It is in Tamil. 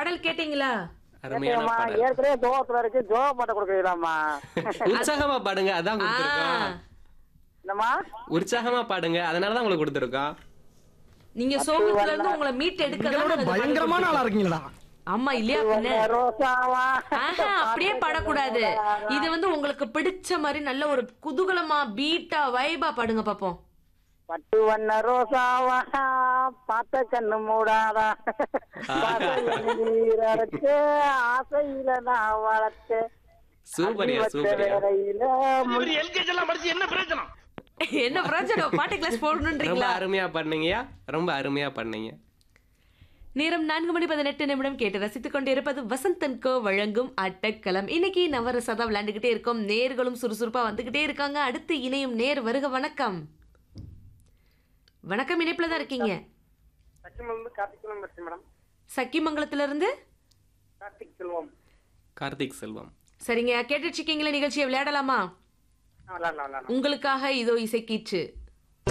பாடல் கேட்டீங்களா? அருமையான கேட்டேம்மா, பாடல். ஏற்கனவே ஜோகத்துல இருக்கு, ஜோக பாட்ட கொடுக்குறீங்களாம்மா? உற்சாகமா பாடுங்க, அதான் ஆ, கொடுத்துருக்கோம். என்னம்மா? உற்சாகமா பாடுங்க, அதனாலதான் உங்களுக்கு கொடுத்துருக்கோம். நீங்க சோகத்துல இருந்து உங்களை மீட் எடுக்க தான் உங்களோட நாங்க இந்த பாடல் பயங்கரமான ஆளா கொடுத்திருக்கோம். இருக்கீங்களா? ஆமா இல்லையா பின்ன? ரோசாவா? ஆஹா, அப்படியே பாடக்கூடாது. இது வந்து உங்களுக்கு பிடிச்ச மாதிரி நல்ல ஒரு குதூகலமா பீட்டா வைபா பாடுங்க பாப்போம். பட்டு வண்ண ரோசாவா, பார்த்த கண்ணு மூடாதா, நீரடைச்சு ஆசையில நான் வளர்த்து சூப்பரியா, சூப்பரியா. என்ன பிரச்சனை? பாட்டு கிளாஸ் ரொம்ப போடணுன்றீங்களா? அருமையா பண்ணீங்கயா, ரொம்ப அருமையா பண்ணீங்க. நேரம் 4:18 கேட்டு ரசித்துக் கொண்டிருப்பது வசந்தன் கோ வழங்கும் அட்டக்களம். இன்னைக்கு நவரசதா விளையாண்டுகிட்டே இருக்கோம். நேர்களும் சுறுசுறுப்பா வந்துகிட்டே இருக்காங்க. அடுத்து இணையும் நேர் வருக. வணக்கம். வணக்கம், இணைப்புல தான் இருக்கீங்க. சக்கிமங்கலத்துல இருந்து கார்த்திக் செல்வம். சரிங்க, கேட்டுட்டு இருக்கீங்களா? நிகழ்ச்சியை விளையாடலாமா? உங்களுக்காக இதோ இசைக்கீச்சு.